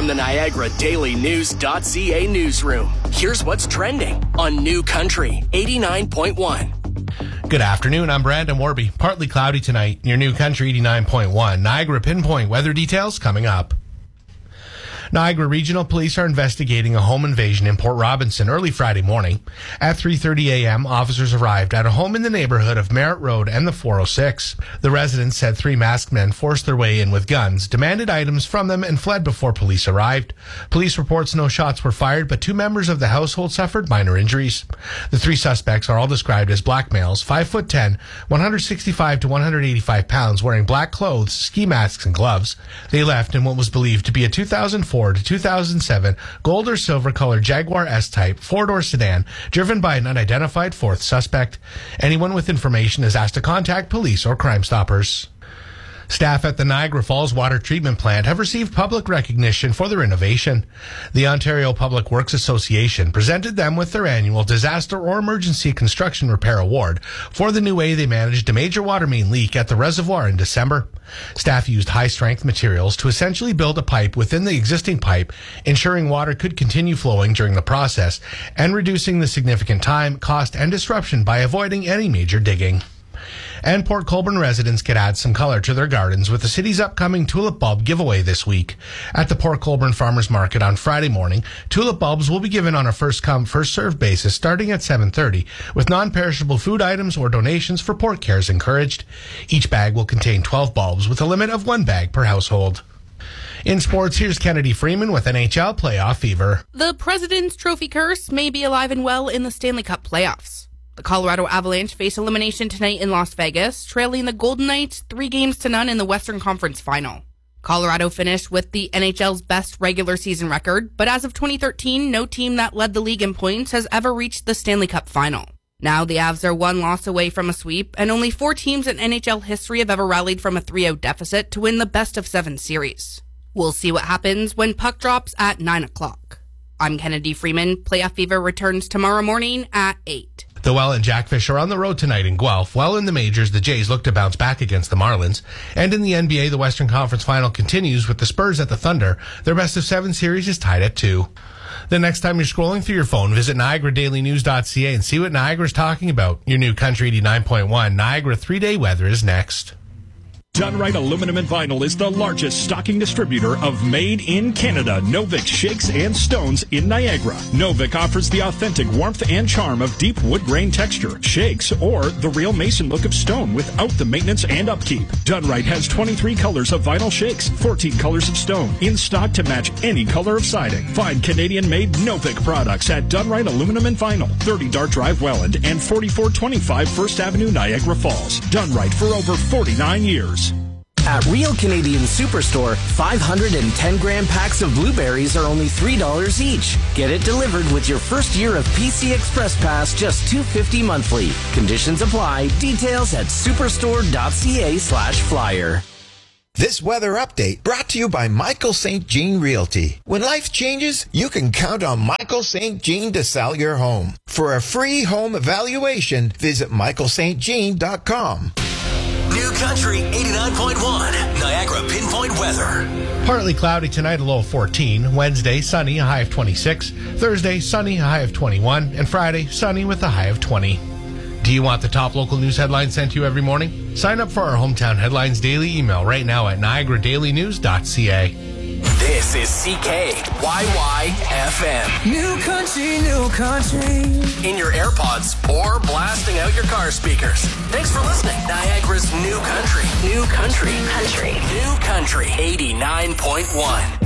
From the Niagara Daily News.ca newsroom, here's what's trending on New Country 89.1. Good afternoon, I'm Brandon Warby. Partly cloudy tonight, near New Country 89.1. Niagara Pinpoint weather details coming up. Niagara Regional Police are investigating a home invasion in Port Robinson early Friday morning. At 3:30 a.m., officers arrived at a home in the neighborhood of Merritt Road and the 406. The residents said 3 masked men forced their way in with guns, demanded items from them, and fled before police arrived. Police reports no shots were fired, but 2 members of the household suffered minor injuries. The 3 suspects are all described as black males, 5'10", 165 to 185 pounds, wearing black clothes, ski masks, and gloves. They left in what was believed to be a 2004 to 2007 gold or silver colored Jaguar S-Type 4-door sedan driven by an unidentified 4th suspect. Anyone with information is asked to contact police or Crime Stoppers. Staff at the Niagara Falls Water Treatment Plant have received public recognition for their innovation. The Ontario Public Works Association presented them with their annual Disaster or Emergency Construction Repair Award for the new way they managed a major water main leak at the reservoir in December. Staff used high-strength materials to essentially build a pipe within the existing pipe, ensuring water could continue flowing during the process and reducing the significant time, cost, and disruption by avoiding any major digging. And Port Colborne residents could add some color to their gardens with the city's upcoming tulip bulb giveaway this week. At the Port Colborne Farmers Market on Friday morning, tulip bulbs will be given on a first-come, first-served basis starting at 7:30, with non-perishable food items or donations for Port Cares encouraged. Each bag will contain 12 bulbs with a limit of 1 bag per household. In sports, here's Kennedy Freeman with NHL playoff fever. The President's Trophy curse may be alive and well in the Stanley Cup playoffs. The Colorado Avalanche face elimination tonight in Las Vegas, trailing the Golden Knights 3-0 in the Western Conference Final. Colorado finished with the NHL's best regular season record, but as of 2013, no team that led the league in points has ever reached the Stanley Cup Final. Now the Avs are 1 loss away from a sweep, and only 4 teams in NHL history have ever rallied from a 3-0 deficit to win the best-of-7 series. We'll see what happens when puck drops at 9 o'clock. I'm Kennedy Freeman. Playoff Fever returns tomorrow morning at 8. The Well and Jackfish are on the road tonight in Guelph. While in the majors, the Jays look to bounce back against the Marlins. And in the NBA, the Western Conference Final continues with the Spurs at the Thunder. Their best-of-7 series is tied at 2. The next time you're scrolling through your phone, visit NiagaraDailyNews.ca and see what Niagara's talking about. Your New Country 89.1 Niagara 3-day weather is next. Dunright Aluminum and Vinyl is the largest stocking distributor of made-in-Canada Novik shakes and stones in Niagara. Novik offers the authentic warmth and charm of deep wood grain texture, shakes, or the real mason look of stone without the maintenance and upkeep. Dunright has 23 colors of vinyl shakes, 14 colors of stone, in stock to match any color of siding. Find Canadian-made Novik products at Dunright Aluminum and Vinyl, 30 Dart Drive, Welland, and 4425 First Avenue, Niagara Falls. Dunright for over 49 years. At Real Canadian Superstore, 510-gram packs of blueberries are only $3 each. Get it delivered with your first year of PC Express Pass, just $2.50 monthly. Conditions apply. Details at superstore.ca/flyer. This weather update brought to you by Michael St. Jean Realty. When life changes, you can count on Michael St. Jean to sell your home. For a free home evaluation, visit michaelstjean.com. New Country 89.1 Niagara Pinpoint weather. Partly cloudy tonight, a low of 14. Wednesday, sunny, a high of 26. Thursday, sunny, a high of 21. And Friday, sunny with a high of 20. Do you want the top local news headlines sent to you every morning? Sign up for our Hometown Headlines daily email right now at NiagaraDailyNews.ca. This is CKYY-FM. New Country, New Country. In your AirPods or blasting out your car speakers. Thanks for listening. Niagara's New Country. New Country. New Country 89.1.